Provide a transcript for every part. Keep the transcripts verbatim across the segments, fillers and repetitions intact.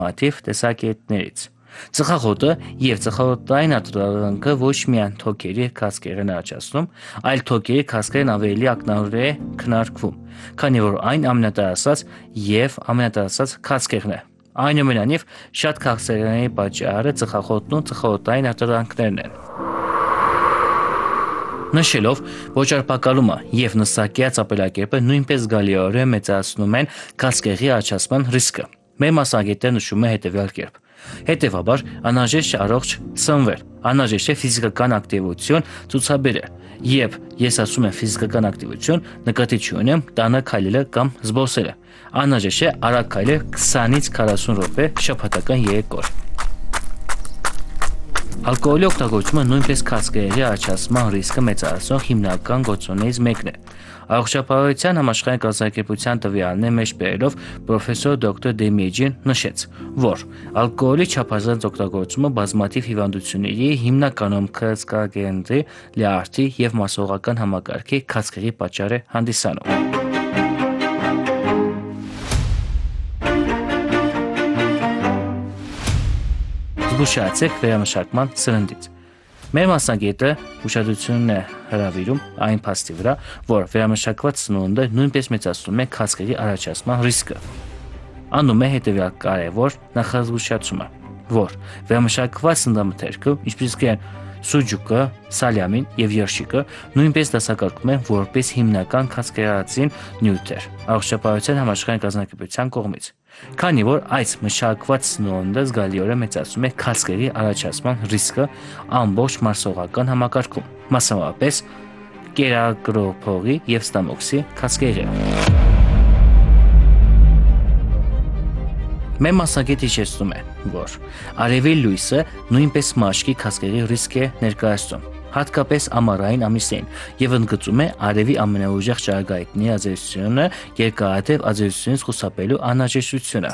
Մաթիվ տեսակետներից։ Ծխախոտը եւ ծխախոտային արտադրանքը ոչ միայն թոքերի քասկեր են առաջացնում, այլ թոքերի քասկերն ավելի ակնառու է քննարկվում, քանի որ այն ամենատարածված եւ ամենատարածված քասկերն է։ Այնուամենայնիվ, շատ քասկերների պատճառը ծխախոտն ու ծխախոտային արտադրանքներն են։ Նշելով, ոչ արբակալումը եւ նստակյաց ապրելակերպը նույնպես զգալիորեն մեծացնում են քասկերի առաջացման ռիսկը։ Մեր մասնագետը նշում է հետևյալ կերպ. Հետևաբար, անհրաժեշտ է առողջ սնվել, անհրաժեշտ է ֆիզիկական ակտիվություն ցուցաբերել, եւ ես ասում եմ ֆիզիկական ակտիվություն, նկատի չունեմ տանը քայլելը կամ զբոսելը։ Անհրաժեշտ է արագ քայլել քսանից քառասուն րոպե շաբաթական երեք օր։ Ալկոհոլի օգտագործումը նույնպես քասկերների առաջացման ռիսկը մեծացնող հիմնական գործոններից մեկն է։ Առողջապահության համաշխարհային կազմակերպության տվյալներ մեջ բերելով պրոֆեսոր դոկտոր Դեմիջին նշեց, որ ալկոհոլի չափազանց օգտագործումը բազմաթիվ հիվանդությունների, հիմնականում քրծքագենդի, լյարդի եւ մասողական համակարգի քասկերի պատճառ է հանդիսանում։ Զգուշացեք վերամշակման սննդից։ Մեր մասնագետը ուշադրությունն է հրավիրում այն փաստի վրա, որ վերամշակված սնունդը նույնպես մեծացնում է քասկերի առաջացման ռիսկը։ Անում է հետևյալ կարևոր նախազգուշացումը, որ վերամշակված սննդամթերքը, ինչպես કે սուջուկը, սալյամին եւ երշիկը նույնպես դասակարգում են որպես հիմնական քասկերածին նյութեր Առողջապահության համաշխարհային կազմակերպության կողմից, քանի որ այս մշակված սնունդը զգալիորեն մեծացնում է քասկերի առաջացման ռիսկը ամբողջ մարսողական համակարգում, մասնավորապես կերակրոփողի եւ ստամոքսի քասկերի։ Մեր մասնագետը հիշեցնում է, որ արևի լույսը նույնպես մաշկի քասկերի ռիսկ է ներկայացնում, հատկապես ամառային ամիսներին, եւ ընդգծում է արևի ամենաուժեղ ճառագայթների ազդեցությունը երկարատև ազդեցությունից խուսափելու անհրաժեշտությունը։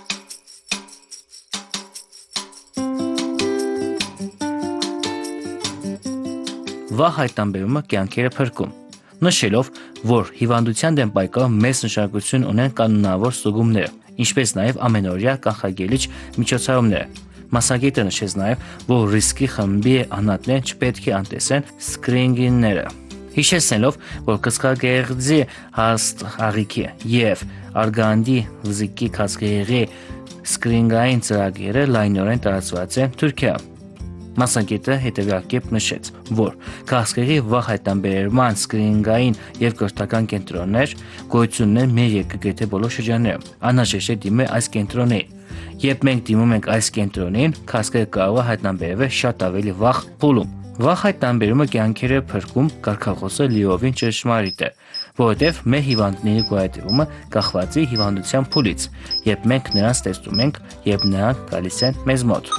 Վաղ հայտնաբերումը կյանքերը փրկում, նշելով, որ հիվանդության դեմ պայքարում մեծ նշանակություն ունեն կանոնավոր ստուգումները, ինչպես նաև ամենօրյա կանխարգելիչ միջոցառումները։ Մասնագետը նշեց նաև, որ ռիսկի խմբի անհատներն չպետք է անտեսեն սկրինինգները, հիշեցնելով, որ կրծքագեղձի հաստ աղիքի եւ արգանդի վզիկի քասկերի սկրինինգային ծրագրերը լայնորեն տարածված են Թուրքիայում։ Մասնագետը հետևյալ կերպ նշեց, որ քասկերի վաղ հայտնաբերման սկրինինգային եւ կրթական կենտրոններ գոյություն ունեն մեր երկրի բոլոր շրջաններում։ Անհրաժեշտ է դիմել այս կենտրոններին։ Երբ մենք դիմում ենք այս կենտրոնին, քասկերը կարող է հայտնաբերվել շատ ավելի վաղ փուլում։ Վաղ հայտնաբերումը կյանքերը փրկում կարգախոսը լիովին ճշմարիտ է, որովհետև մեր հիվանդների գոյատևումը կախված է հիվանդության փուլից, երբ մենք նրանց տեսնում ենք, երբ նրանք գալիս են մեզ մոտ։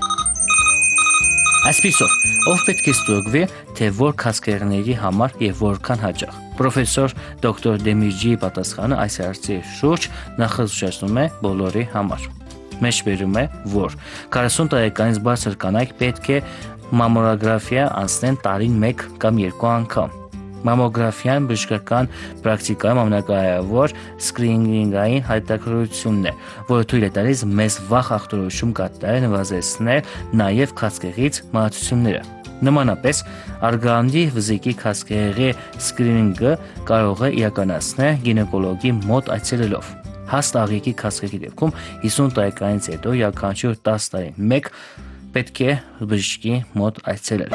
Այսպիսով, ով պետք է ստուգվի, թե որ քասկերների համար եւ որքան հաճախ։ Պրոֆեսոր դոկտոր Դեմիջիի պատասխանը այս հարցի շուրջ նախազգուշացնում է բոլորի համար։ Մեջբերում է, որ քառասուն տարեկանից բարձր կանայք պետք է մամմոգրաֆիա անցնեն տարին մեկ կամ երկու անգամ։ Մամմոգրաֆիան բժշկական պրակտիկայում ամենակարևոր սկրինինգային հայտարարությունն է, որը թույլ է տալիս մեզ վաղ ախտորոշում կատարել, նվազեցնել նաև քասկերից մահացությունները։ Նմանապես, արգանդի վզիկի քասկերի սկրինինգը կարող է իրականացնել գինեկոլոգի մոտ այցելելով։ Հաստ աղիքի քասկերի դեպքում հիսուն տարեկանից հետո յուրաքանչյուր տասը տարին մեկ պետք է բժշկի մոտ այցելել։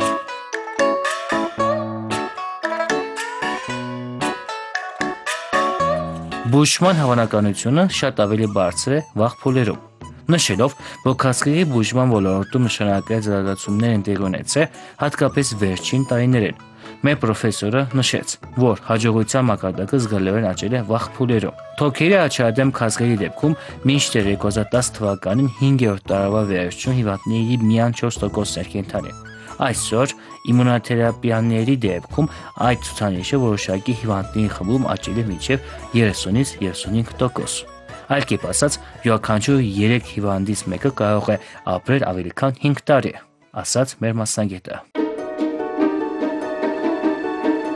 Բուժման հավանականությունը շատ ավելի բարձր է վաղ փուլերում, նշելով, որ քասկերի բուժման ոլորտում նշանակալի զարգացումներ են տեղի ունեցել, հատկապես վերջին տարիներին։ Մեր պրոֆեսորը նշեց, որ հաջողության մակարդակը զգալիորեն աճել է վաղ փուլերում։ Թոքերի առաջադեմ քասկերի դեպքում մինչդեռ երկու հազար տասը թվականին հինգերորդ տարվա վերջում հիվանդների միայն չորս տոկոսն էր կենդանի։ Այսօր իմունոթերապիաների դեպքում այդ ցուցանիշը որոշակի հիվանդների խմբում աճել է մինչև երեսունից երեսունհինգ տոկոս։ Այլ կերպ ասած, յուրաքանչյուր երեք հիվանդից մեկը կարող է ապրել ավելի քան հինգ տարի, ասաց մեր մասնագետը։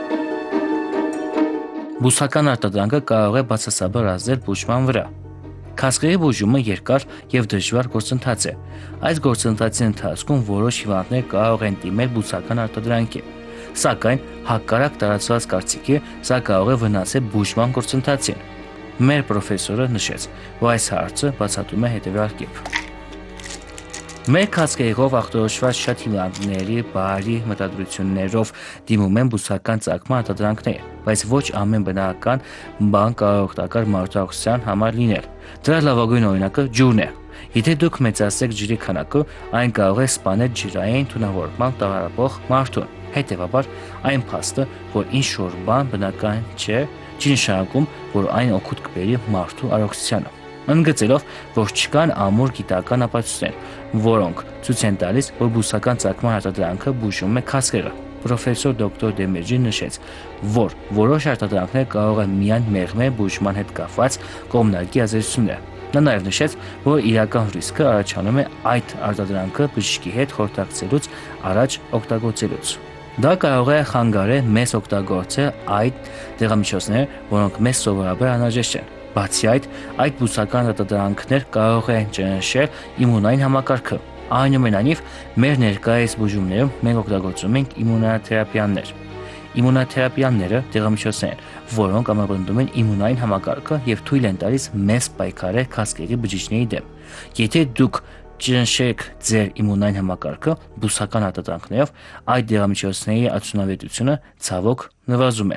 Բուսական արտադրանքը կարող է բացասաբար ազդել բուժման վրա։ Քասկերի բուժումը երկար եւ դժվար գործընթաց է։ Այս գործընթացի ընթացքում որոշ հիվանդներ կարող են դիմել բուսական արտադրանքի։ Սակայն հակառակ տարածված կարծիքի, սա կարող է վնասել բուժման գործընթացին։ Մեր պրոֆեսորը նշեց, որ այս հարցը բացատրում է հետևյալ կերպ. Մեր քասկերով ախտորոշված շատ հիվանդների բարի մտադրություններով դիմում են բուսական ծագման արտադրանքներ, բայց ոչ ամեն բնական բան կարող օգտակար մարդու առողջության համար լինել։ Դրա լավագույն օրինակը ջուրն է։ Եթե դուք մեծացեք ջրի քանակը, այն կարող է սպանել ջրային թունավորման տառապող մարդուն։ Հետևաբար, այն փաստը, որ ինչ-որ բան բնական չէ, չի նշանակում, որ այն օգուտ կբերի մարդու առողջությանը։ Ընդգծելով, որ չկան ամուր գիտական ապացույցներ, որոնք ցույց են տալիս, որ բուսական ծագման արտադրանքը բուժում է քասկերը։ Պրոֆեսոր դոկտոր Դեմիրճին նշեց, որ որոշ արտադրանքներ կարող են միայն մեղմել բուժման հետ կապված կողմնակի ազդեցություններ։ Նա նաև նշեց, որ իրական ռիսկը առաջանում է այդ արտադրանքը բժշկի հետ խորհրդակցելուց առաջ օգտագործելուց։ Դա կարող է խանգարել մեզ օգտագործել այդ դեղամիջոցները, որոնք մեզ սովորաբար անհրաժեշտ են։ Բացի այդ, այդ բուսական արտադրանքներ կարող են ճնշել իմունային համակարգը։ Այնուամենայնիվ, մեր ներկայիս բուժումներում մենք օգտագործում ենք իմունոթերապիաներ։ Իմունոթերապիաները դեղամիջոցներ են, որոնք ամրապնդում են իմունային համակարգը եւ թույլ են տալիս մեզ պայքարել քասկերի բջիջների դեմ։ Եթե դուք ճնշեք ձեր իմունային համակարգը բուսական արտադրանքներով, այդ դեղամիջոցների արդյունավետությունը ցավոք նվազում է։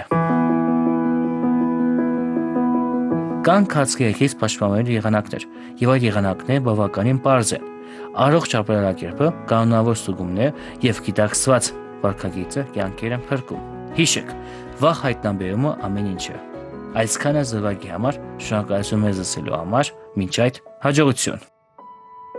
Կան քասկերից պաշտպանվելու եղանակներ, եւ այդ եղանակները բավականին պարզ են։ Առողջ ապրելակերպը, կանոնավոր ստուգումներ եւ գիտակցված վարքագիծը կյանքեր են փրկում։ Հիշեք, վաղ հայտնաբերումը ամեն ինչ է։ Այսքանը զվարճի համար շնորհակալություն մեզ լսելու համար, մինչ այդ հաջողություն։